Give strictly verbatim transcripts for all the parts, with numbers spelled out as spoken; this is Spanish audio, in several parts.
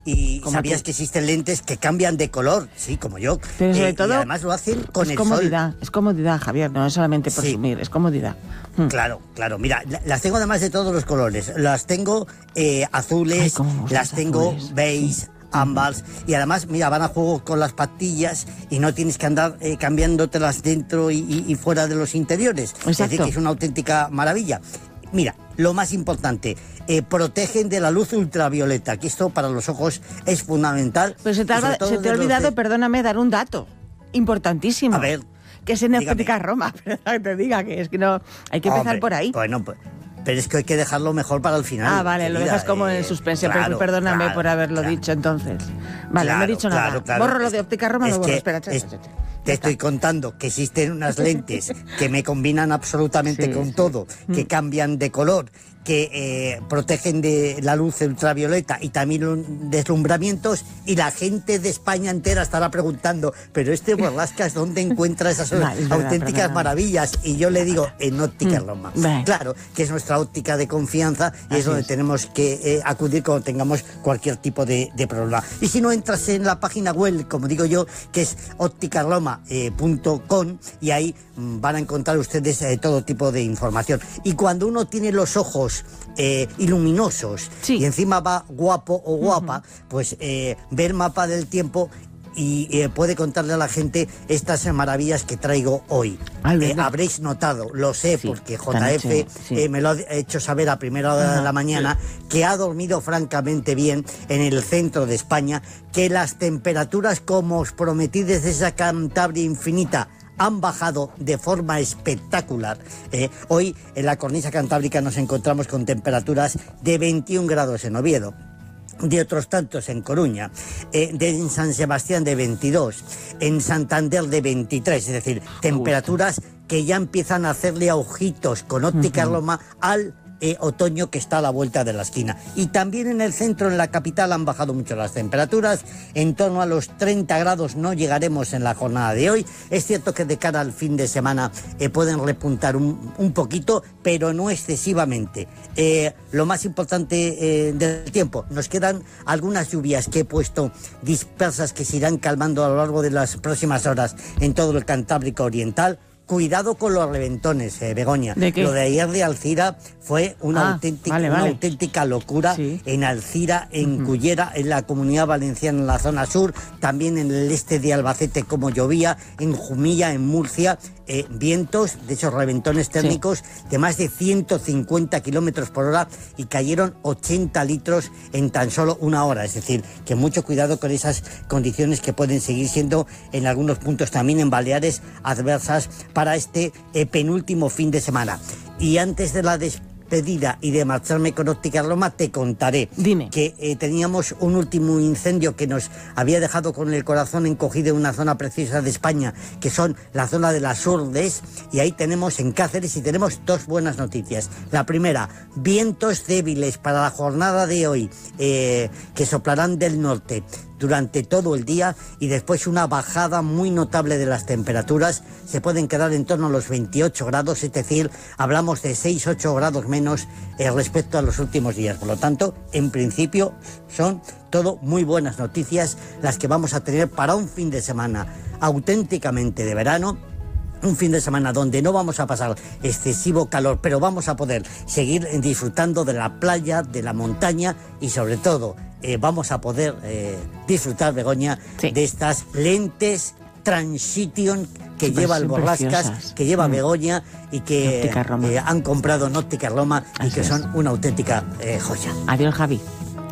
Y Como sabías tú. que existen lentes que cambian de color, sí, como yo. Pero sobre Eh, todo, y además lo hacen con es el comodidad, sol. es comodidad, Javier, no es solamente Sí. presumir, es comodidad. Mm. Claro, claro. Mira, la- las tengo además de todos los colores. Las tengo eh, azules, Ay, cómo me gustan las los tengo azules. beige, Sí. ámbars. Y además, mira, van a juego con las pastillas y no tienes que andar eh, cambiándotelas dentro y, y- y fuera de los interiores. Es decir, Exacto. que es una auténtica maravilla. Mira, lo más importante, eh, protegen de la luz ultravioleta, que esto para los ojos es fundamental. Pero se te, Y ha, sobre todo se te de ha los olvidado, de- perdóname, dar un dato importantísimo. A ver, que es en dígame. Óptica Roma, perdona que te diga, que es que no, hay que empezar Hombre, por ahí. Bueno, pues, pero es que hay que dejarlo mejor para el final. Ah, vale, lo querida, dejas como en eh, el suspense, claro, perdóname claro, por haberlo claro. dicho entonces. Vale, no he Claro, dicho claro, nada. claro. Borro lo Es- de Óptica Roma, es lo borro. que Espera, espera, es- espera, espera. Te Ya estoy está. contando que existen unas lentes que me combinan absolutamente Sí, con sí. todo, que Mm. cambian de color, que eh, protegen de la luz ultravioleta y también los deslumbramientos, y la gente de España entera estará preguntando, pero este Borrascas, ¿dónde encuentra esas Vale, es verdad, auténticas perdóname. maravillas? Y yo le digo, en Óptica Mm, Roma. vale. Claro, que es nuestra óptica de confianza y Así es donde es. tenemos que eh, acudir cuando tengamos cualquier tipo de, de problema. Y si no, entras en la página web, como digo yo, que es óptica roma punto com, y ahí mm, van a encontrar ustedes eh, todo tipo de información. Y cuando uno tiene los ojos eh, iluminosos Sí. y encima va guapo o guapa, pues eh, ve el mapa del tiempo y eh, puede contarle a la gente estas maravillas que traigo hoy. Ay, Eh, venga. habréis notado, lo sé, Sí, porque esta J F noche, sí. eh, me lo ha hecho saber a primera hora de Ajá, la mañana, que ha dormido francamente bien en el centro de España, que las temperaturas, como os prometí desde esa Cantabria infinita, han bajado de forma espectacular. Eh, hoy en la cornisa cantábrica nos encontramos con temperaturas de veintiún grados en Oviedo, de otros tantos en Coruña, eh, de en San Sebastián de veintidós, en Santander de veintitrés, es decir, temperaturas que ya empiezan a hacerle ojitos con Óptica Roma al eh, otoño que está a la vuelta de la esquina. Y también en el centro, en la capital, han bajado mucho las temperaturas, en torno a los treinta grados no llegaremos en la jornada de hoy. Es cierto que de cara al fin de semana eh, pueden repuntar un, un poquito, pero no excesivamente. Eh, lo más importante eh, del tiempo, nos quedan algunas lluvias que he puesto dispersas que se irán calmando a lo largo de las próximas horas en todo el Cantábrico Oriental. Cuidado con los reventones, eh, Begoña. ¿De qué? Lo de ayer de Alcira fue una, Ah, auténtica, vale, una vale. auténtica locura. Sí. En Alcira, en Cullera, en la Comunidad Valenciana, en la zona sur, también en el este de Albacete, como llovía, en Jumilla, en Murcia, eh, vientos de esos reventones térmicos de más de ciento cincuenta kilómetros por hora, y cayeron ochenta litros en tan solo una hora. Es decir, que mucho cuidado con esas condiciones que pueden seguir siendo en algunos puntos, también en Baleares, adversas para este eh, penúltimo fin de semana. Y antes de la despedida y de marcharme con Óptica Roma, te contaré Dime. que eh, teníamos un último incendio que nos había dejado con el corazón encogido en una zona preciosa de España, que son la zona de las Urdes, y ahí tenemos en Cáceres, y tenemos dos buenas noticias. La primera, vientos débiles para la jornada de hoy, eh, que soplarán del norte durante todo el día, y después una bajada muy notable de las temperaturas. Se pueden quedar en torno a los veintiocho grados, es decir, hablamos de seis a ocho grados menos eh, respecto a los últimos días. Por lo tanto, en principio son todo muy buenas noticias las que vamos a tener para un fin de semana auténticamente de verano. Un fin de semana donde no vamos a pasar excesivo calor, pero vamos a poder seguir disfrutando de la playa, de la montaña, y sobre todo eh, vamos a poder eh, disfrutar, Begoña, Sí. de estas lentes Transition que Son lleva el pre- Borrascas, preciosas. que lleva Mm. Begoña, y que Óptica Roma. eh, han comprado en Óptica Roma, y Así que es. son una auténtica eh, joya. Adiós, Javi.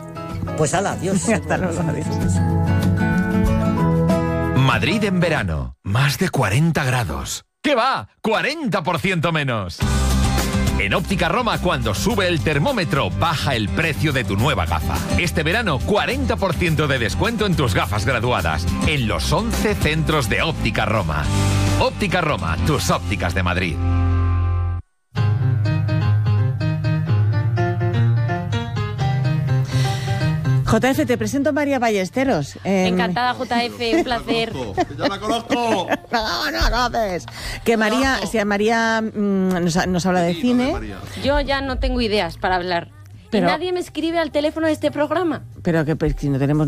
Pues hala, adiós. Hasta luego, adiós. Madrid en verano, más de cuarenta grados. ¿Qué va? cuarenta por ciento menos. En Óptica Roma, cuando sube el termómetro, baja el precio de tu nueva gafa. Este verano, cuarenta por ciento de descuento en tus gafas graduadas, en los once centros de Óptica Roma. Óptica Roma, tus ópticas de Madrid. J F, te presento a María Ballesteros. En- Encantada, J F, un placer. ¡Ya la conozco! No, no, no haces. Que María, si a María mm, nos, nos habla de Sí, cine. María. Yo ya no tengo ideas para hablar. Pero- Y nadie me escribe al teléfono de este programa. Pero que pues, si no tenemos